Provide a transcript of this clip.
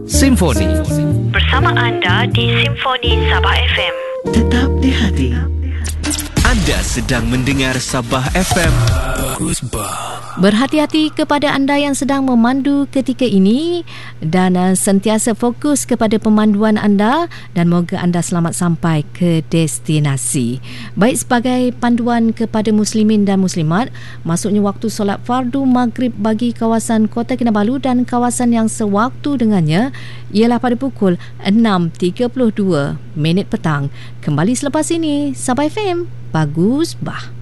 Simfoni. Bersama anda di Simfoni Sabah FM. Tetap di hati. Anda sedang mendengar Sabah FM. Bagus Berhati-hati kepada anda yang sedang memandu ketika ini dan sentiasa fokus kepada pemanduan anda dan moga anda selamat sampai ke destinasi. Baik sebagai panduan kepada muslimin dan muslimat, masuknya waktu solat fardu maghrib bagi kawasan Kota Kinabalu dan kawasan yang sewaktu dengannya ialah pada pukul 6.32 petang. Kembali selepas ini, Sabah FM. Bagus bah.